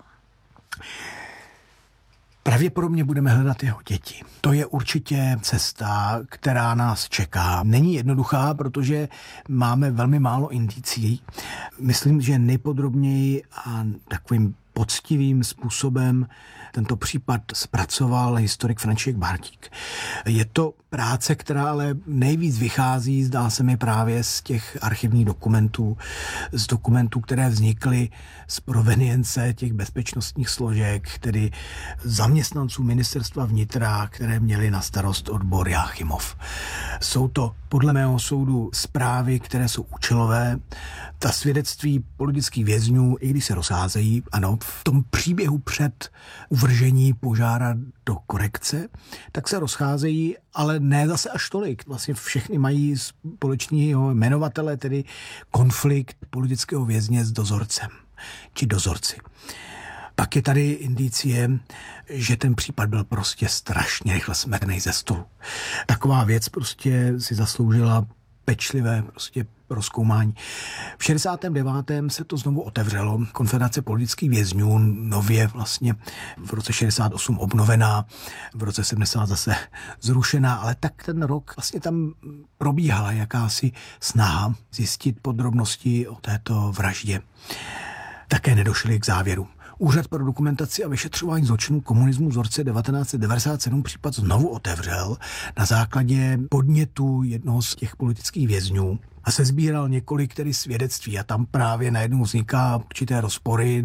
Pravděpodobně budeme hledat jeho děti. To je určitě cesta, která nás čeká. Není jednoduchá, protože máme velmi málo indicí. Myslím, že nejpodrobněji a takovým poctivým způsobem tento případ zpracoval historik František Bártík. Je to práce, která ale nejvíc vychází, zdá se mi, právě z těch archivních dokumentů, z dokumentů, které vznikly z provenience těch bezpečnostních složek, tedy zaměstnanců ministerstva vnitra, které měli na starost odbor Jáchymov. Jsou to podle mého soudu zprávy, které jsou účelové. Ta svědectví politických vězňů, i když se rozházejí, ano, v tom příběhu před uvržení Požára do korekce, tak se rozcházejí, ale ne zase až tolik. Vlastně všechny mají společného jmenovatele, tedy konflikt politického vězně s dozorcem, či dozorci. Pak je tady indicie, že ten případ byl prostě strašně rychle smetný ze stolu. Taková věc prostě si zasloužila pečlivé prostě prozkoumání. V 69. se to znovu otevřelo. Konfederace politických vězňů, nově vlastně v roce 68 obnovená, v roce 70 zase zrušená, ale tak ten rok vlastně tam probíhala jakási snaha zjistit podrobnosti o této vraždě. Také nedošli k závěru. Úřad pro dokumentaci a vyšetřování zločinů komunismu v roce 1997 případ znovu otevřel na základě podnětu jednoho z těch politických vězňů a sesbíral několik tedy svědectví a tam právě najednou vzniká určité rozpory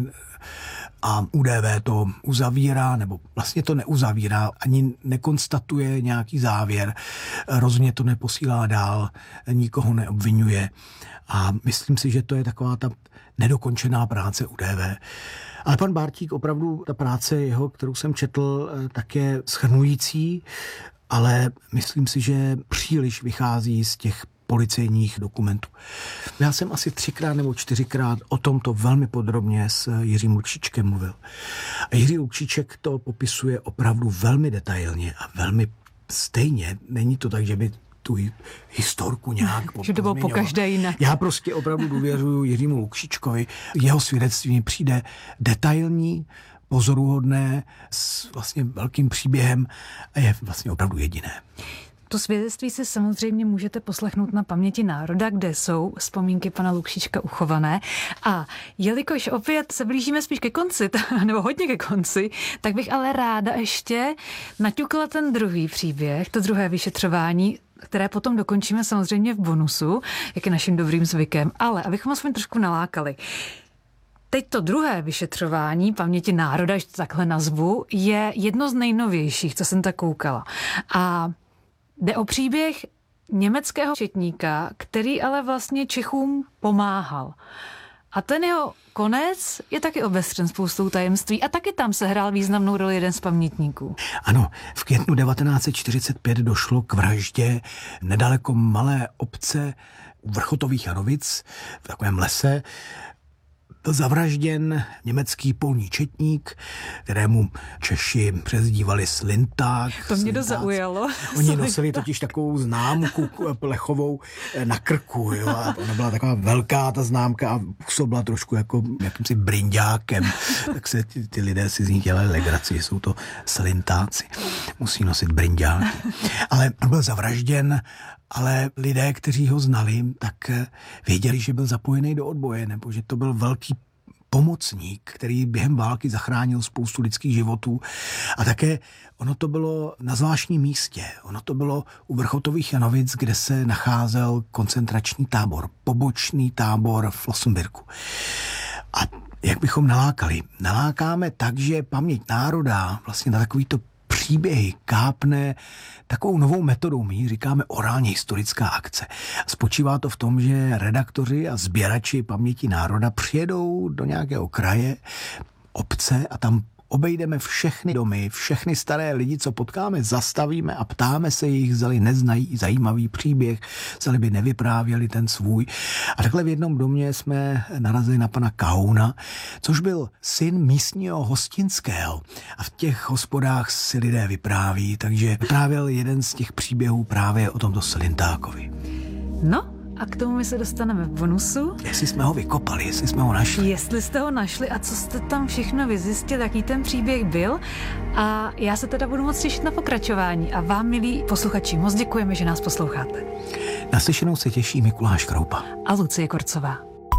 a UDV to uzavírá, nebo vlastně to neuzavírá, ani nekonstatuje nějaký závěr, rozhodně to neposílá dál, nikoho neobvinuje a myslím si, že to je taková ta nedokončená práce UDV. Ale pan Bártík opravdu, ta práce jeho, kterou jsem četl, tak je shrnující, ale myslím si, že příliš vychází z těch policejních dokumentů. Já jsem asi 3krát nebo 4krát o tomto velmi podrobně s Jiřím Lukšičkem mluvil. A Jiří Lukšiček to popisuje opravdu velmi detailně a velmi stejně. Není to tak, že by tu historku nějak že to bylo pokaždé jinak. Já prostě opravdu důvěřuji Jiřímu Lukšičkovi. Jeho svědectví mi přijde detailní, pozoruhodné, s vlastně velkým příběhem a je vlastně opravdu jediné. To svědectví si samozřejmě můžete poslechnout na Paměti národa, kde jsou vzpomínky pana Lukšička uchované. A jelikož opět se blížíme spíš ke konci, nebo hodně ke konci, tak bych ale ráda ještě naťukla ten druhý příběh, to druhé vyšetřování, které potom dokončíme samozřejmě v bonusu, jak je naším dobrým zvykem. Ale abychom aspoň trošku nalákali. Teď to druhé vyšetřování Paměti národa, že to takhle nazvu, je jedno z nejnovějších, co jsem tak koukala. A jde o příběh německého četníka, který ale vlastně Čechům pomáhal. A ten jeho konec je taky obestřen spoustou tajemství a taky tam se hrál významnou roli jeden z pamětníků. Ano, v květnu 1945 došlo k vraždě nedaleko malé obce Vrchotových Janovic v takovém lese. Byl zavražděn německý polní četník, kterému Češi přezdívali Slinták. To mě dost zaujalo. Oni nosili totiž takovou známku plechovou na krku, jo, a ona byla taková velká ta známka a působila trošku jako jakýmsi brinďákem. Tak se ty lidé si z ní dělali legraci, jsou to Slintáci. Musí nosit brinďáky. Ale on byl zavražděn, ale lidé, kteří ho znali, tak věděli, že byl zapojený do odboje, nebo že to byl velký pomocník, který během války zachránil spoustu lidských životů. A také ono to bylo na zvláštním místě. Ono to bylo u Vrchotových Janovic, kde se nacházel koncentrační tábor, pobočný tábor v Flossenbürgu. A jak bychom nalákali? Nalákáme tak, že Paměť národa vlastně na takovýto příběhy kápne takovou novou metodou. My říkáme orálně historická akce. Spočívá to v tom, že redaktoři a sběrači Paměti národa přijedou do nějakého kraje, obce a tam obejdeme všechny domy, všechny staré lidi, co potkáme, zastavíme a ptáme se jich, zdali neznají zajímavý příběh, zdali by nevyprávěli ten svůj. A takhle v jednom domě jsme narazili na pana Kahouna, což byl syn místního hostinského. A v těch hospodách si lidé vypráví, takže vyprávěl jeden z těch příběhů právě o tomto Slintákovi. No, a k tomu my se dostaneme v bonusu. Jestli jsme ho vykopali, jestli jsme ho našli. Jestli jste ho našli a co jste tam všechno vyzjistili, jaký ten příběh byl. A já se teda budu moc těšit na pokračování. A vám, milí posluchači, moc děkujeme, že nás posloucháte. Naslyšenou se těší Mikuláš Kroupa a Lucie Korcová.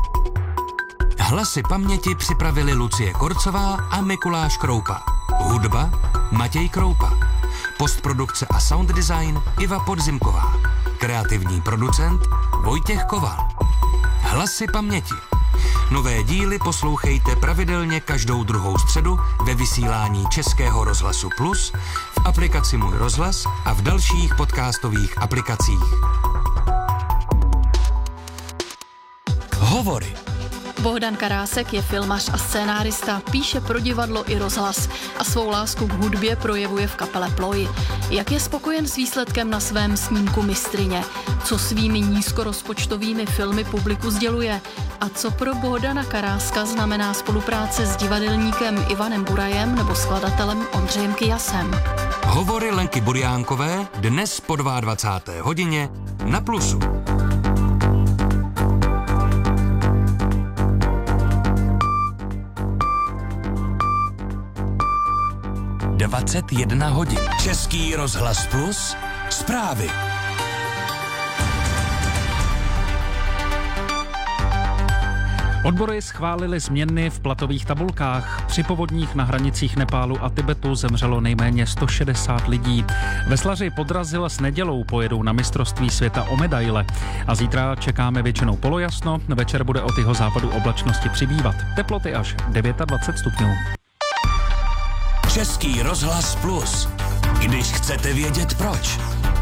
Hlasy paměti připravili Lucie Korcová a Mikuláš Kroupa. Hudba Matěj Kroupa. Postprodukce a sound design Iva Podzimková. Kreativní producent Vojtěch Koval. Hlasy paměti. Nové díly poslouchejte pravidelně každou druhou středu ve vysílání Českého rozhlasu Plus, v aplikaci Můj rozhlas a v dalších podcastových aplikacích. Hovory. Bohdan Karásek je filmař a scénárista, píše pro divadlo i rozhlas a svou lásku k hudbě projevuje v kapele Ploj. Jak je spokojen s výsledkem na svém snímku Mistryně? Co svými nízkorozpočtovými filmy publiku sděluje? A co pro Bohdana Karáska znamená spolupráce s divadelníkem Ivanem Burajem nebo skladatelem Ondřejem Kyjasem? Hovory Lenky Burjánkové dnes po 22. hodině na Plusu. 21 hodin. Český rozhlas Plus. Zprávy. Odbory schválily změny v platových tabulkách. Při povodních na hranicích Nepálu a Tibetu zemřelo nejméně 160 lidí. Veslaři Podrazila s Nedělou pojedou na mistrovství světa o medaile. A zítra čekáme většinou polojasno, večer bude od jeho západu oblačnosti přibývat. Teploty až 29 stupňů. Český rozhlas Plus. Když chcete vědět proč.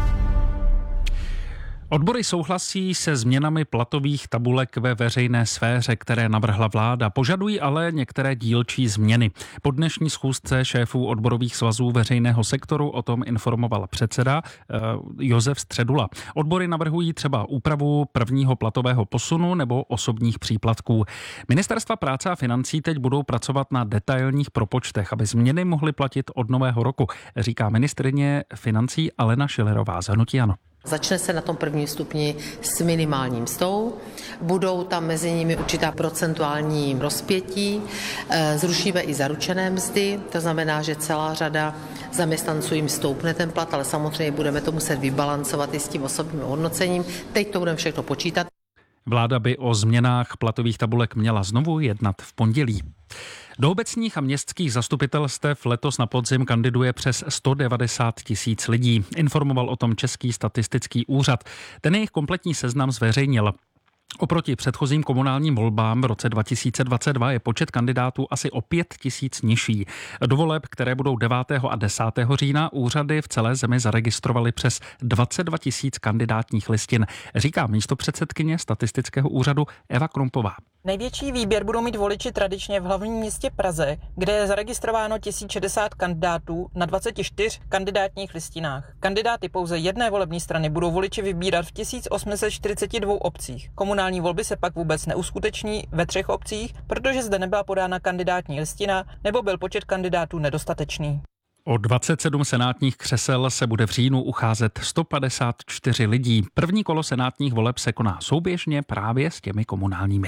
Odbory souhlasí se změnami platových tabulek ve veřejné sféře, které navrhla vláda. Požadují ale některé dílčí změny. Po dnešní schůzce šéfů odborových svazů veřejného sektoru o tom informoval předseda Josef Středula. Odbory navrhují třeba úpravu prvního platového posunu nebo osobních příplatků. Ministerstva práce a financí teď budou pracovat na detailních propočtech, aby změny mohly platit od nového roku, říká ministryně financí Alena Schillerová z hnutí ANO. Začne se na tom prvním stupni s minimální mzdou, budou tam mezi nimi určitá procentuální rozpětí, zrušíme i zaručené mzdy, to znamená, že celá řada zaměstnanců jim stoupne ten plat, ale samozřejmě budeme to muset vybalancovat i s tím osobním hodnocením. Teď to budeme všechno počítat. Vláda by o změnách platových tabulek měla znovu jednat v pondělí. Do obecních a městských zastupitelstev letos na podzim kandiduje přes 190 000 lidí. Informoval o tom Český statistický úřad. Ten jejich kompletní seznam zveřejnil. Oproti předchozím komunálním volbám v roce 2022 je počet kandidátů asi o 5 000 nižší. Do voleb, které budou 9. a 10. října, úřady v celé zemi zaregistrovaly přes 22 000 kandidátních listin, říká místopředsedkyně statistického úřadu Eva Krumpová. Největší výběr budou mít voliči tradičně v hlavním městě Praze, kde je zaregistrováno 1060 kandidátů na 24 kandidátních listinách. Kandidáty pouze jedné volební strany budou voliči vybírat v 1842 obcích. Komunální volby se pak vůbec neuskuteční ve 3 obcích, protože zde nebyla podána kandidátní listina nebo byl počet kandidátů nedostatečný. O 27 senátních křesel se bude v říjnu ucházet 154 lidí. První kolo senátních voleb se koná souběžně právě s těmi komunálními.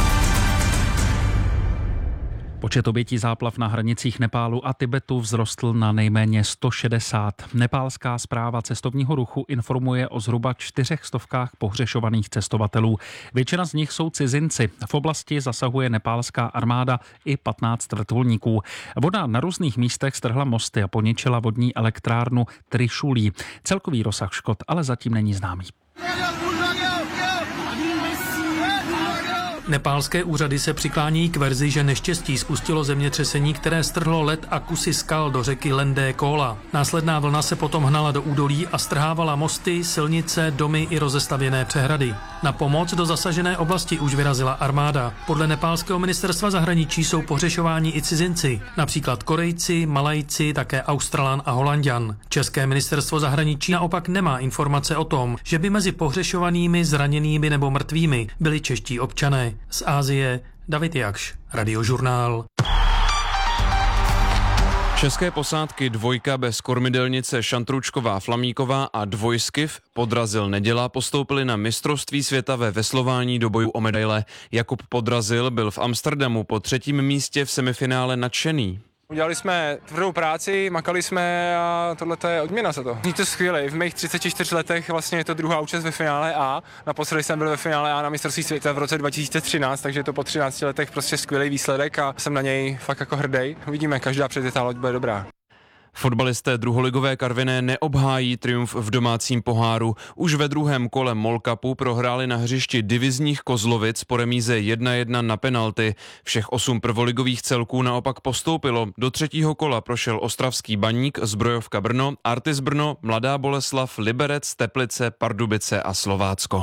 Počet obětí záplav na hranicích Nepálu a Tibetu vzrostl na nejméně 160. Nepálská správa cestovního ruchu informuje o zhruba 400 pohřešovaných cestovatelů. Většina z nich jsou cizinci. V oblasti zasahuje nepálská armáda i 15 vrtulníků. Voda na různých místech strhla mosty a poničila vodní elektrárnu Trišulí. Celkový rozsah škod ale zatím není známý. Nepálské úřady se přiklání k verzi, že neštěstí spustilo zemětřesení, které strhlo led a kusy skal do řeky Lendé Kóla. Následná vlna se potom hnala do údolí a strhávala mosty, silnice, domy i rozestavěné přehrady. Na pomoc do zasažené oblasti už vyrazila armáda. Podle nepálského ministerstva zahraničí jsou pohřešováni i cizinci, například Korejci, Malajci, také Australan a Holanďan. České ministerstvo zahraničí naopak nemá informace o tom, že by mezi pohřešovanými, zraněnými nebo mrtvými byli čeští občané. Z Asie David Jakš, Radiožurnál. České posádky dvojka bez kormidelnice Šantručková Flamíková a dvojskiv Podrazil Neděla postoupili na mistrovství světa ve veslování do bojů o medaile. Jakub Podrazil byl v Amsterdamu po 3. místě v semifinále nadšený. Udělali jsme tvrdou práci, makali jsme a tohle je odměna za to. Je to skvělé, v mých 34 letech vlastně je to druhá účast ve finále A. Naposledy jsem byl ve finále A na mistrovství světa v roce 2013, takže je to po 13 letech prostě skvělý výsledek a jsem na něj fakt jako hrdý. Uvidíme, každá předjetá loď bude dobrá. Fotbalisté druholigové Karviné neobhájí triumf v domácím poháru. Už ve druhém kole MOL Cupu prohráli na hřišti divizních Kozlovic po remíze 1-1 na penalty. Všech 8 prvoligových celků naopak postoupilo. Do 3. kola prošel Ostravský Baník, Zbrojovka Brno, Artis Brno, Mladá Boleslav, Liberec, Teplice, Pardubice a Slovácko.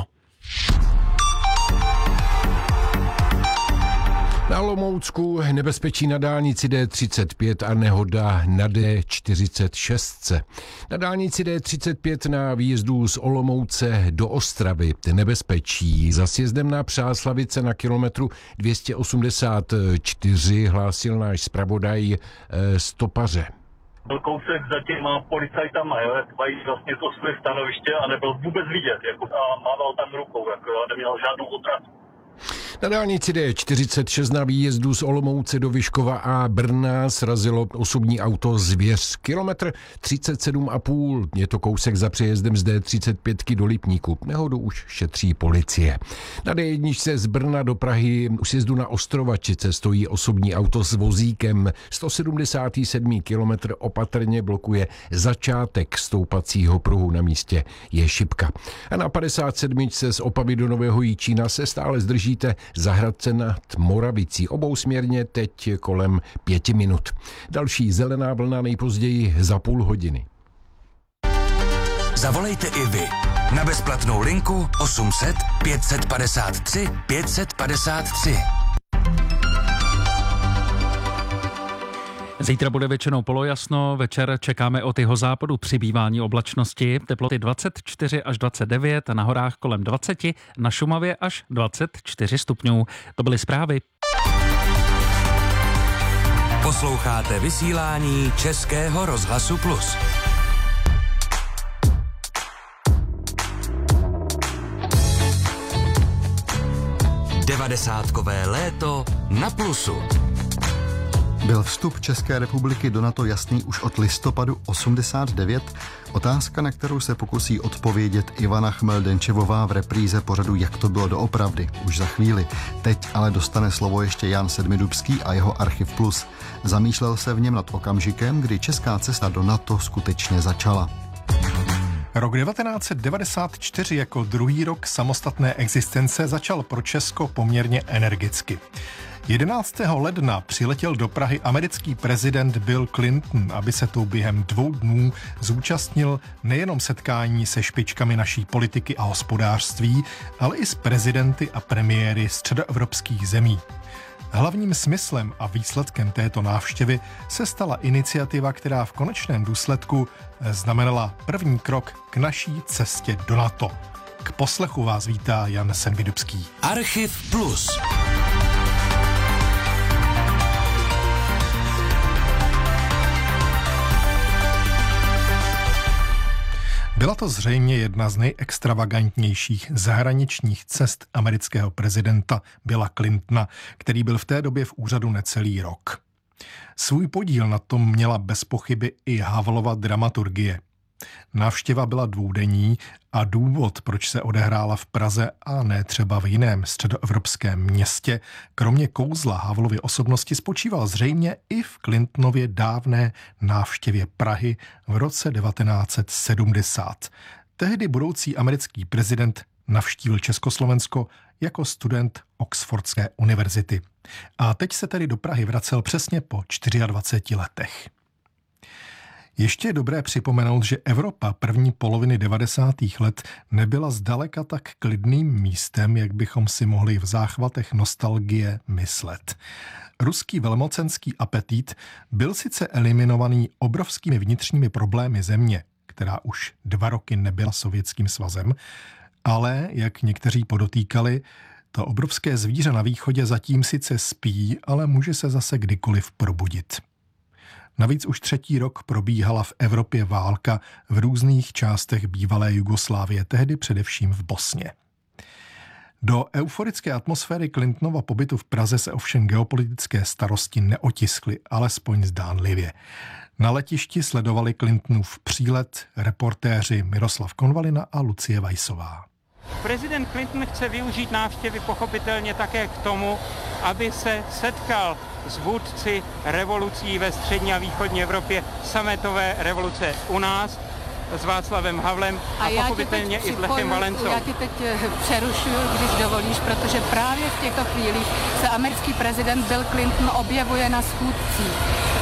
Na Olomoucku nebezpečí na dálnici D35 a nehoda na D46. Na dálnici D35 na výjezdu z Olomouce do Ostravy nebezpečí. Za sjezdem na Přáslavice na kilometru 284 hlásil náš zpravodaj Stopaře. Byl kousek za těma policajtama, jo, jak mají vlastně to své stanoviště a nebyl vůbec vidět, jako, a mával tam rukou, jako, a neměl žádnou otrasu. Na dálnici D46 na výjezdu z Olomouce do Vyškova a Brna srazilo osobní auto Zvěř. Kilometr 37,5. Je to kousek za přejezdem z D35 do Lipníku. Nehodu už šetří policie. Na D1 z Brna do Prahy u sjezdu na Ostrovačice stojí osobní auto s vozíkem. 177. kilometr opatrně blokuje začátek stoupacího pruhu, na místě je šipka. A na 57. z Opavy do Nového Jičína se stále zdržíte za Hradce nad Moravicí. Obousměrně teď kolem 5 minut. Další zelená vlna nejpozději za půl hodiny. Zavolejte i vy na bezplatnou linku 800 553 553. Zítra bude většinou polojasno, večer čekáme od jihozápadu přibývání oblačnosti, teploty 24 až 29, na horách kolem 20, na Šumavě až 24 stupňů. To byly zprávy. Posloucháte vysílání Českého rozhlasu Plus. Devadesátkové léto na Plusu. Byl vstup České republiky do NATO jasný už od listopadu 89? Otázka, na kterou se pokusí odpovědět Ivana Chmeldenčevová v repríze pořadu Jak to bylo doopravdy. Už za chvíli. Teď ale dostane slovo ještě Jan Sedmidubský a jeho Archiv Plus. Zamýšlel se v něm nad okamžikem, kdy česká cesta do NATO skutečně začala. Rok 1994 jako druhý rok samostatné existence začal pro Česko poměrně energicky. 11. ledna přiletěl do Prahy americký prezident Bill Clinton, aby se tu během 2 dnů zúčastnil nejenom setkání se špičkami naší politiky a hospodářství, ale i s prezidenty a premiéry středoevropských zemí. Hlavním smyslem a výsledkem této návštěvy se stala iniciativa, která v konečném důsledku znamenala první krok k naší cestě do NATO. K poslechu vás vítá Jan Sedmidubský. Archiv Plus. Byla to zřejmě jedna z nejextravagantnějších zahraničních cest amerického prezidenta Billa Clintona, který byl v té době v úřadu necelý rok. Svůj podíl na tom měla bez pochyby i Havlova dramaturgie. Návštěva byla dvoudenní a důvod, proč se odehrála v Praze a ne třeba v jiném středoevropském městě, kromě kouzla Havlovy osobnosti spočíval zřejmě i v Clintonově dávné návštěvě Prahy v roce 1970. Tehdy budoucí americký prezident navštívil Československo jako student Oxfordské univerzity. A teď se tedy do Prahy vracel přesně po 24 letech. Ještě je dobré připomenout, že Evropa první poloviny 90. let nebyla zdaleka tak klidným místem, jak bychom si mohli v záchvatech nostalgie myslet. Ruský velmocenský apetit byl sice eliminovaný obrovskými vnitřními problémy země, která už 2 roky nebyla Sovětským svazem, ale, jak někteří podotýkali, to obrovské zvíře na východě zatím sice spí, ale může se zase kdykoliv probudit. Navíc už 3. rok probíhala v Evropě válka v různých částech bývalé Jugoslávie, tehdy především v Bosně. Do euforické atmosféry Clintonova pobytu v Praze se ovšem geopolitické starosti neotiskly, alespoň zdánlivě. Na letišti sledovali Clintonův přílet reportéři Miroslav Konvalina a Lucie Vajsová. Prezident Clinton chce využít návštěvy pochopitelně také k tomu, aby se setkal s vůdci revolucí ve střední a východní Evropě, sametové revoluce u nás, s Václavem Havlem a pochopitelně i s Lechem Valencou. Já ti teď přerušuju, když dovolíš, protože právě v těchto chvílích se americký prezident Bill Clinton objevuje na schůdcích.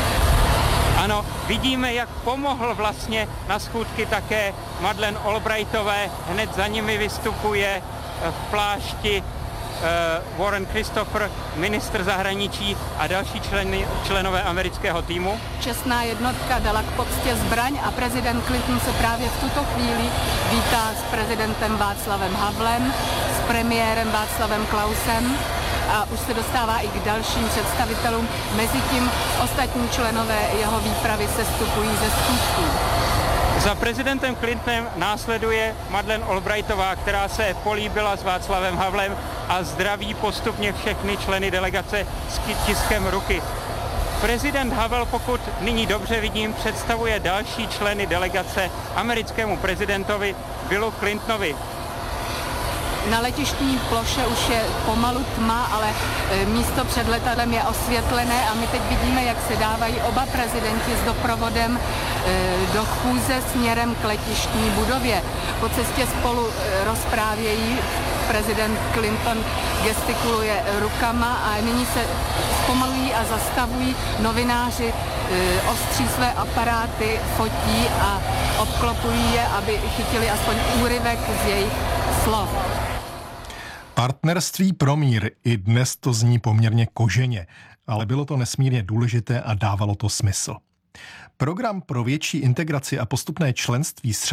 Ano, vidíme, jak pomohl vlastně na schůdky také Madeleine Albrightové, hned za nimi vystupuje v plášti Warren Christopher, ministr zahraničí a další členové amerického týmu. Čestná jednotka dala k poctě zbraň a prezident Clinton se právě v tuto chvíli vítá s prezidentem Václavem Havlem, s premiérem Václavem Klausem a už se dostává i k dalším představitelům. Mezitím ostatní členové jeho výpravy sestupují ze schůdků. Za prezidentem Clintonem následuje Madeleine Albrightová, která se políbila s Václavem Havlem a zdraví postupně všechny členy delegace s tiskem ruky. Prezident Havel, pokud nyní dobře vidím, představuje další členy delegace americkému prezidentovi Billu Clintonovi. Na letištní ploše už je pomalu tma, ale místo před letadlem je osvětlené a my teď vidíme, jak se dávají oba prezidenti s doprovodem do chůze směrem k letištní budově. Po cestě spolu rozprávějí, prezident Clinton gestikuluje rukama a nyní se zpomalují a zastavují. Novináři ostří své aparáty, fotí a obklopují je, aby chytili aspoň úryvek z jejich slov. Partnerství pro mír, i dnes to zní poměrně koženě, ale bylo to nesmírně důležité a dávalo to smysl. Program pro větší integraci a postupné členství